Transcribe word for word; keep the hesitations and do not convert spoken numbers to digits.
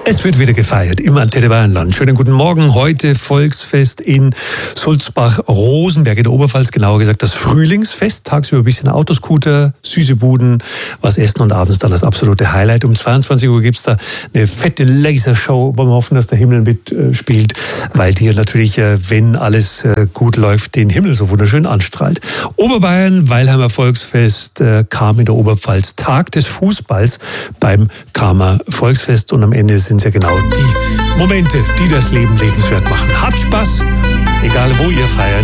Es wird wieder gefeiert im Antenne Bayernland. Schönen guten Morgen. Heute Volksfest in Sulzbach-Rosenberg in der Oberpfalz. Genauer gesagt das Frühlingsfest. Tagsüber ein bisschen Autoscooter, süße Buden, was essen und abends dann das absolute Highlight. Um zweiundzwanzig Uhr gibt es da eine fette Lasershow. Wollen wir hoffen, dass der Himmel mitspielt, weil die natürlich, wenn alles gut läuft, den Himmel so wunderschön anstrahlt. Oberbayern, Weilheimer Volksfest, kam in der Oberpfalz Tag des Fußballs beim Kamer Volksfest und am Ende sind ja genau die Momente, die das Leben lebenswert machen. Habt Spaß, egal wo ihr feiert.